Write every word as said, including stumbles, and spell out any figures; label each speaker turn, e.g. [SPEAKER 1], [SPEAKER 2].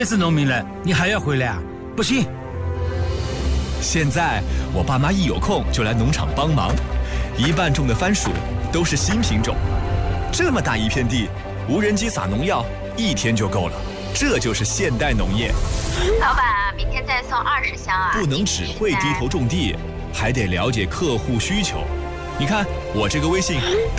[SPEAKER 1] 是农民了，你还要回来啊？不行。
[SPEAKER 2] 现在我爸妈一有空就来农场帮忙，一半种的番薯都是新品种。这么大一片地，无人机撒农药一天就够了，这就是现代农业。
[SPEAKER 3] 老板，明天再送二十箱啊！
[SPEAKER 2] 不能只会低头种地，还得了解客户需求。你看我这个微信都